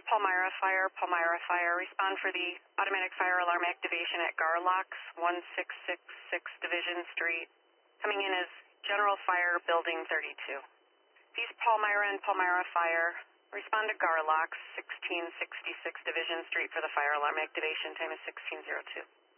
Palmyra Fire, Palmyra Fire. Respond for the automatic fire alarm activation at Garlock's, 1666 Division Street. Coming in as General Fire, Building 32. Peace Palmyra and Palmyra Fire. Respond to Garlock's, 1666 Division Street for the fire alarm activation. Time is 16:02.